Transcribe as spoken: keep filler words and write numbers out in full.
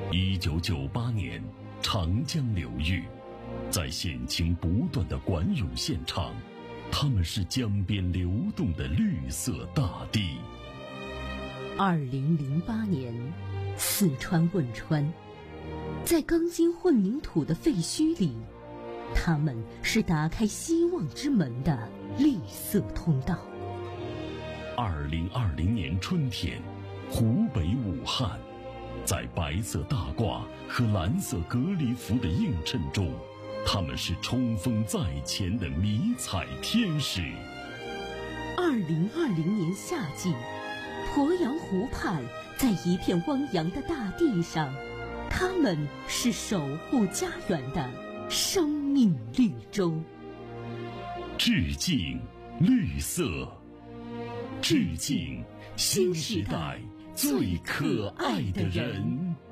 一九九八年，长江流域，在险情不断的管涌现场，他们是江边流动的绿色大地。 二零零八年，四川汶川，在钢筋混凝土的废墟里，他们是打开希望之门的绿色通道。 二零二零年春天，湖北武汉，在白色大褂和蓝色隔离服的映衬中，他们是冲锋在前的迷彩天使。 二零二零年夏季，鄱阳湖畔，在一片汪洋的大地上，他们是守护家园的生命绿洲。 致敬绿色，致敬新时代最可爱的人。